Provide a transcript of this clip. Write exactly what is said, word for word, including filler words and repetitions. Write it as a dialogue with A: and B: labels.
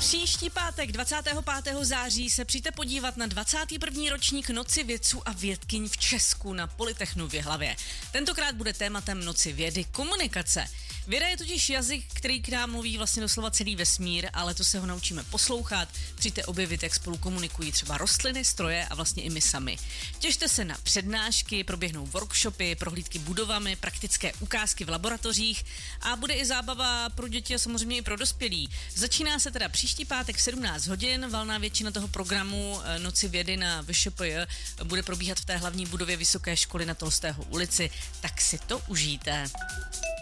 A: Příští pátek dvacátého pátého září se přijďte podívat na dvacátý první ročník Noci vědců a vědkyň v Česku na Polytechnu v Jihlavě. Tentokrát bude tématem Noci vědy komunikace. Věda je totiž jazyk, který k nám mluví vlastně doslova celý vesmír, ale to se ho naučíme poslouchat. Přijďte objevit, jak spolu komunikují třeba rostliny, stroje a vlastně i my sami. Těšte se na přednášky, proběhnou workshopy, prohlídky budovami, praktické ukázky v laboratořích a bude i zábava pro děti a samozřejmě i pro dospělí. Začíná se teda příští pátek v sedmnáct hodin, valná většina toho programu Noci vědy na V Š P J bude probíhat v té hlavní budově Vysoké školy na Tolstého ulici, tak si to užijte.